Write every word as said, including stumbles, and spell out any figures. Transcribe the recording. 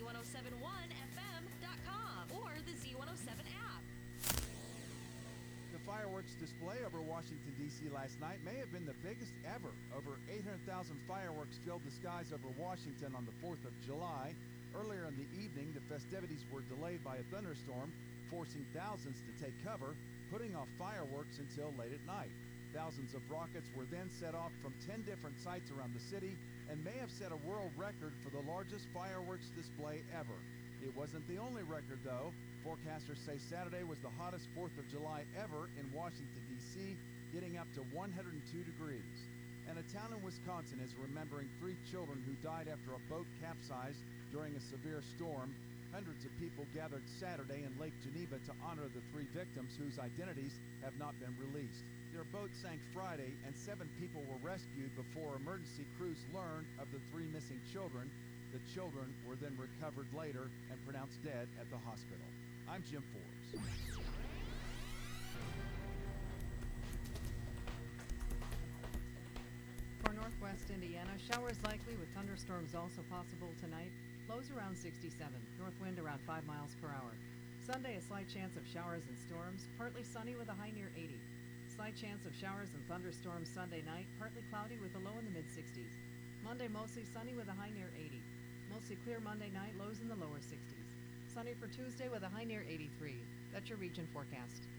one oh seven point one F M dot com or the Z one oh seven app. The fireworks display over Washington, D C last night may have been the biggest ever. Over eight hundred thousand fireworks filled the skies over Washington on the fourth of July. Earlier in the evening, the festivities were delayed by a thunderstorm, forcing thousands to take cover, putting off fireworks until late at night. Thousands of rockets were then set off from ten different sites around the city and may have set a world record for the largest fireworks display ever. It wasn't the only record, though. Forecasters say Saturday was the hottest fourth of July ever in Washington, D C, getting up to one hundred two degrees. And a town in Wisconsin is remembering three children who died after a boat capsized during a severe storm. Hundreds of people gathered Saturday in Lake Geneva to honor the three victims whose identities have not been released. Their boat sank Friday, and seven people were rescued before emergency crews learned of the three missing children. The children were then recovered later and pronounced dead at the hospital. I'm Jim Forbes. For northwest Indiana, showers likely with thunderstorms also possible tonight. Lows around sixty-seven, north wind around five miles per hour. Sunday, a slight chance of showers and storms, partly sunny with a high near eighty. Slight chance of showers and thunderstorms Sunday night, partly cloudy with a low in the mid-sixties. Monday, mostly sunny with a high near eighty. Mostly clear Monday night, lows in the lower sixties. Sunny for Tuesday with a high near eighty-three. That's your region forecast.